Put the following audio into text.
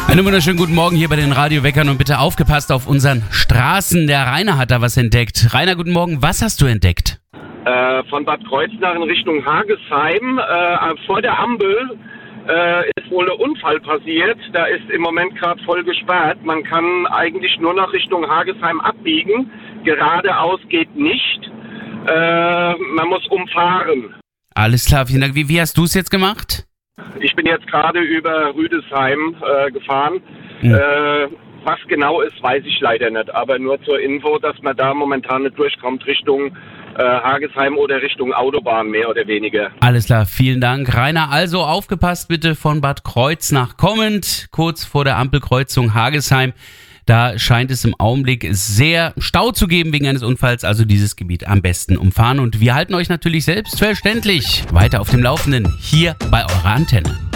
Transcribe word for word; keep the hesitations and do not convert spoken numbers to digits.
Einen wunderschönen guten Morgen hier bei den Radioweckern und bitte aufgepasst auf unseren Straßen. Der Rainer hat da was entdeckt. Rainer, guten Morgen. Was hast du entdeckt? Äh, von Bad Kreuznach in Richtung Hagesheim. Äh, vor der Ampel äh, ist wohl ein Unfall passiert. Da ist im Moment gerade voll gesperrt. Man kann eigentlich nur noch Richtung Hagesheim abbiegen. Geradeaus geht nicht. Äh, man muss umfahren. Alles klar, vielen Dank. Wie, wie hast du es jetzt gemacht? Ich bin jetzt gerade über Rüdesheim äh, gefahren. Mhm. Äh, was genau ist, weiß ich leider nicht. Aber nur zur Info, dass man da momentan nicht durchkommt Richtung äh, Hagesheim oder Richtung Autobahn, mehr oder weniger. Alles klar, vielen Dank. Rainer, also aufgepasst bitte von Bad Kreuznach kommend, kurz vor der Ampelkreuzung Hagesheim. Da scheint es im Augenblick sehr Stau zu geben wegen eines Unfalls, also dieses Gebiet am besten umfahren. Und wir halten euch natürlich selbstverständlich weiter auf dem Laufenden hier bei eurer Antenne.